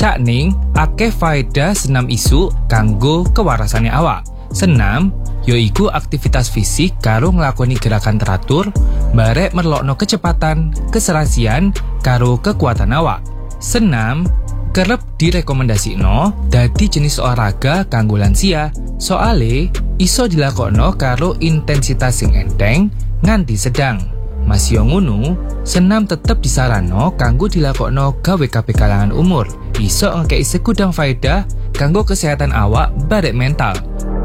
Sakning akeh faedah senam isuk kanggo kewarasane awak. Senam yoiku aktivitas fisik karo nglakoni gerakan teratur, barek merlokno kecepatan, keserasian karo kekuatan awak. Senam kerep direkomendasikno dadi jenis olahraga kanggo lansia, soale iso dilakokno karo intensitas sing enteng nganti sedang. Masih ngono, senam tetep disaranno kanggo dilakokno gawe kabeh kalangan umur. Iso ngekei segudang faedah kanggo kesehatan awak barek mental.